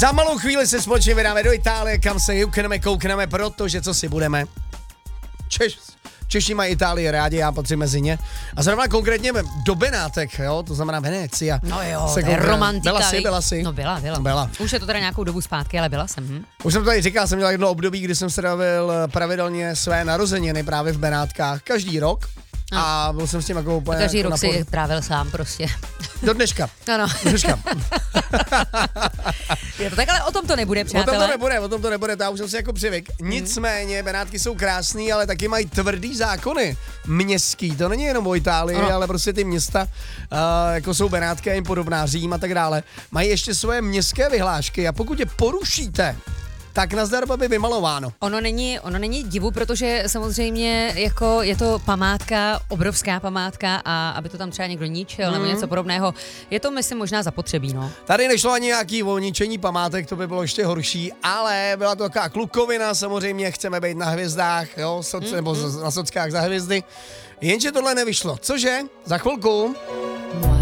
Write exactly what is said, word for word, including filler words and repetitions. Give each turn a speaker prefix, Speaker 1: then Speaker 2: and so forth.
Speaker 1: Za malou chvíli se společně vydáme do Itálie, kam se jukneme, koukneme, protože co si budeme. Češ, Češi mají Itálii rádi, já patřím mezi ně. A zrovna konkrétně do Benátek, jo, to znamená Venecia.
Speaker 2: No jo,
Speaker 1: se
Speaker 2: to je romantika.
Speaker 1: Byla jsi, byla jsi?
Speaker 2: No byla, byla,
Speaker 1: byla.
Speaker 2: Už je to teda nějakou dobu zpátky, ale byla jsem. Hm.
Speaker 1: Už jsem to tady říkal, jsem měl jedno období, kdy jsem strávil pravidelně své narozeniny právě v Benátkách, každý rok. A byl jsem s tím jako úplně...
Speaker 2: Každý
Speaker 1: jako
Speaker 2: rok si trávil sám prostě.
Speaker 1: Do dneška.
Speaker 2: Ano.
Speaker 1: Do dneška.
Speaker 2: Je to tak, ale o tom to nebude, přátelé.
Speaker 1: O tom to nebude, o tom to nebude, to já už jsem si jako přivyk. Nicméně, Benátky jsou krásný, ale taky mají tvrdý zákony městský. To není jenom o Itálii, no. ale prostě ty města, uh, jako jsou Benátky a jim podobná, Řím a tak dále, mají ještě svoje městské vyhlášky a pokud je porušíte, tak nazdar by vymalováno.
Speaker 2: Ono není, ono není divu, protože samozřejmě jako je to památka, obrovská památka a aby to tam třeba někdo ničil mm. nebo něco podobného, je to myslím možná zapotřebí, no.
Speaker 1: Tady nešlo ani nějaký o ničení památek, to by bylo ještě horší, ale byla to taková klukovina, samozřejmě chceme být na hvězdách, jo, soc, mm. nebo na sockách za hvězdy, jenže tohle nevyšlo. Cože? Za chvilku.
Speaker 2: No.